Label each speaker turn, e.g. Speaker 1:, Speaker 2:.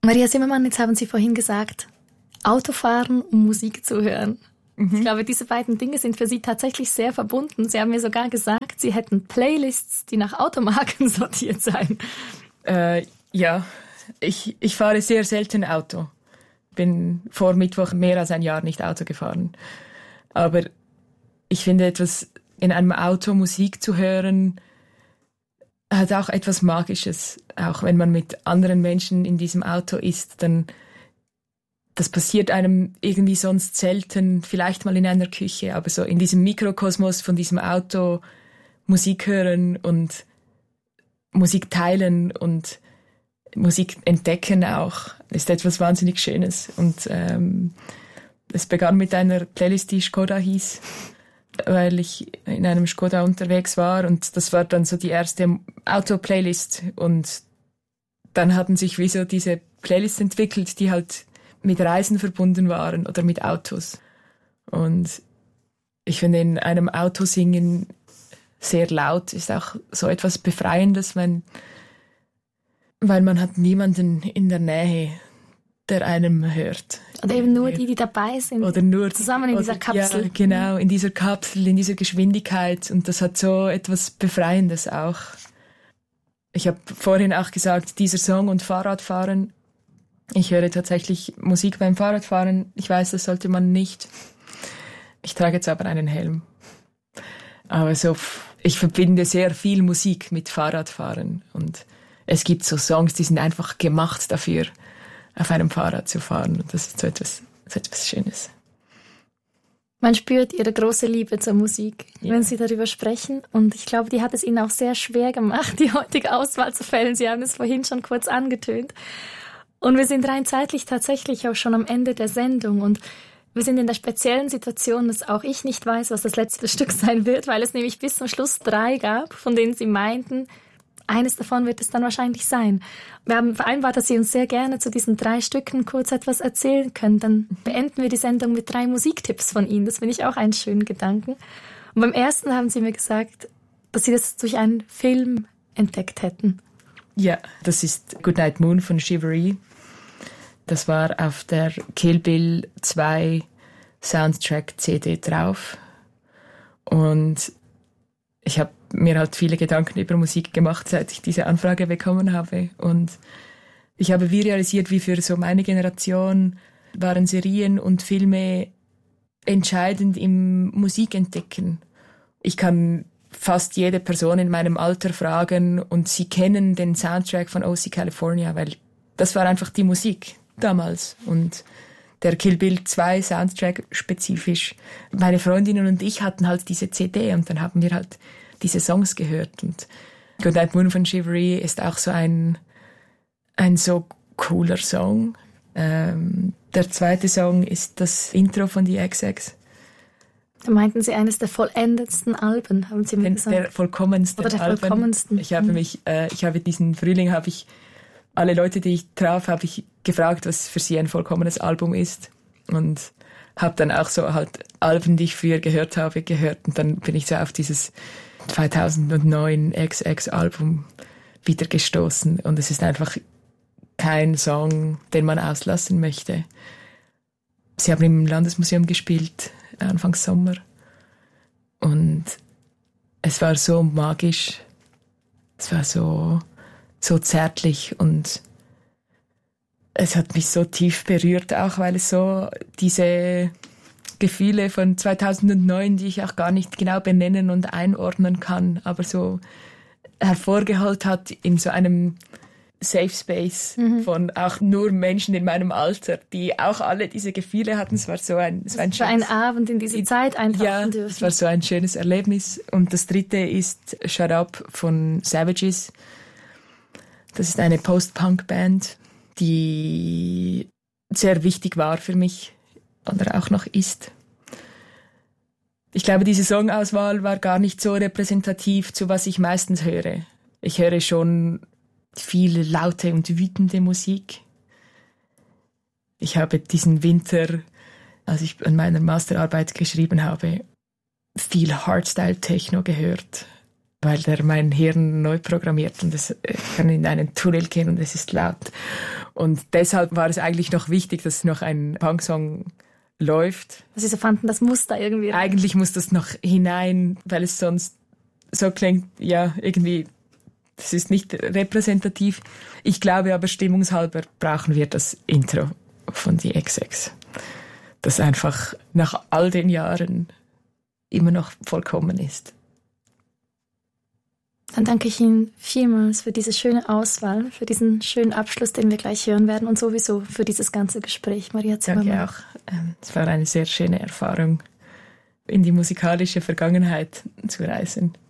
Speaker 1: Maria Zimmermann, jetzt haben Sie vorhin gesagt, Autofahren und Musik zu hören. Ich glaube, diese beiden Dinge sind für Sie tatsächlich sehr verbunden. Sie haben mir sogar gesagt, Sie hätten Playlists, die nach Automarken sortiert seien.
Speaker 2: Ja, ich fahre sehr selten Auto. Bin vor Mittwoch mehr als ein Jahr nicht Auto gefahren. Aber ich finde, etwas in einem Auto Musik zu hören, hat auch etwas Magisches. Auch wenn man mit anderen Menschen in diesem Auto ist, dann das passiert einem irgendwie sonst selten, vielleicht mal in einer Küche, aber so in diesem Mikrokosmos von diesem Auto Musik hören und Musik teilen und Musik entdecken auch, ist etwas wahnsinnig Schönes. Und es begann mit einer Playlist, die Skoda hieß, weil ich in einem Skoda unterwegs war und das war dann so die erste Auto-Playlist und dann hatten sich wie so diese Playlists entwickelt, die halt mit Reisen verbunden waren oder mit Autos. Und ich finde, in einem Auto singen sehr laut ist auch so etwas Befreiendes, weil man hat niemanden in der Nähe, der einem hört.
Speaker 1: Oder eben nur die dabei sind.
Speaker 2: Oder nur
Speaker 1: zusammen in dieser Kapsel.
Speaker 2: Ja, genau, in dieser Kapsel, in dieser Geschwindigkeit. Und das hat so etwas Befreiendes auch. Ich habe vorhin auch gesagt, dieser Song und Fahrradfahren. Ich höre tatsächlich Musik beim Fahrradfahren. Ich weiß, das sollte man nicht. Ich trage jetzt aber einen Helm. Aber so, ich verbinde sehr viel Musik mit Fahrradfahren. Und es gibt so Songs, die sind einfach gemacht dafür, auf einem Fahrrad zu fahren. Und das ist so etwas Schönes.
Speaker 1: Man spürt Ihre große Liebe zur Musik, wenn Sie darüber sprechen. Und ich glaube, die hat es Ihnen auch sehr schwer gemacht, die heutige Auswahl zu fällen. Sie haben es vorhin schon kurz angetönt. Und wir sind rein zeitlich tatsächlich auch schon am Ende der Sendung. Und wir sind in der speziellen Situation, dass auch ich nicht weiß, was das letzte Stück sein wird, weil es nämlich bis zum Schluss 3 gab, von denen Sie meinten, eines davon wird es dann wahrscheinlich sein. Wir haben vereinbart, dass Sie uns sehr gerne zu diesen 3 Stücken kurz etwas erzählen können. Dann beenden wir die Sendung mit 3 Musiktipps von Ihnen. Das finde ich auch einen schönen Gedanken. Und beim ersten haben Sie mir gesagt, dass Sie das durch einen Film entdeckt hätten.
Speaker 2: Ja, das ist Goodnight Moon von Shivery. Das war auf der Kill Bill 2 Soundtrack-CD drauf. Und ich habe mir halt viele Gedanken über Musik gemacht, seit ich diese Anfrage bekommen habe. Und ich habe wie realisiert, wie für so meine Generation waren Serien und Filme entscheidend im Musikentdecken. Ich kann fast jede Person in meinem Alter fragen und sie kennen den Soundtrack von O.C. California, weil das war einfach die Musik damals. Und der Kill Bill 2 Soundtrack spezifisch. Meine Freundinnen und ich hatten halt diese CD und dann haben wir halt diese Songs gehört. Und Goodnight Moon von Shivery ist auch so ein so cooler Song. Der zweite Song ist das Intro von The XX.
Speaker 1: Da meinten Sie eines der vollendetsten Alben, haben Sie mir gesagt.
Speaker 2: Der vollkommensten
Speaker 1: Oder der
Speaker 2: Alben.
Speaker 1: vollkommensten.
Speaker 2: Ich habe diesen Frühling, alle Leute, die ich traf, habe ich gefragt, was für sie ein vollkommenes Album ist. Und habe dann auch so halt Alben, die ich früher gehört habe, gehört. Und dann bin ich so auf dieses 2009 XX-Album wieder gestoßen. Und es ist einfach kein Song, den man auslassen möchte. Sie haben im Landesmuseum gespielt, Anfang Sommer. Und es war so magisch. Es war so zärtlich und es hat mich so tief berührt, auch weil es so diese Gefühle von 2009, die ich auch gar nicht genau benennen und einordnen kann, aber so hervorgeholt hat in so einem Safe Space von auch nur Menschen in meinem Alter, die auch alle diese Gefühle hatten. Es war so ein
Speaker 1: Abend in diese Zeit eintauchen dürfen.
Speaker 2: Es war so ein schönes Erlebnis. Und das dritte ist Shut Up von Savages. Das ist eine Post-Punk-Band, die sehr wichtig war für mich oder auch noch ist. Ich glaube, diese Songauswahl war gar nicht so repräsentativ zu was ich meistens höre. Ich höre schon viel laute und wütende Musik. Ich habe diesen Winter, als ich an meiner Masterarbeit geschrieben habe, viel Hardstyle-Techno gehört. weil der mein Hirn neu programmiert und es kann in einen Tunnel gehen und es ist laut. Und deshalb war es eigentlich noch wichtig, dass noch ein Punksong läuft.
Speaker 1: Was Sie so fanden, das muss da irgendwie rein.
Speaker 2: Eigentlich muss das noch hinein, weil es sonst so klingt, ja, irgendwie, das ist nicht repräsentativ. Ich glaube aber, stimmungshalber brauchen wir das Intro von die XX. Das einfach nach all den Jahren immer noch vollkommen ist.
Speaker 1: Dann danke ich Ihnen vielmals für diese schöne Auswahl, für diesen schönen Abschluss, den wir gleich hören werden und sowieso für dieses ganze Gespräch, Maria Zimmermann.
Speaker 2: Danke auch. Es war eine sehr schöne Erfahrung, in die musikalische Vergangenheit zu reisen.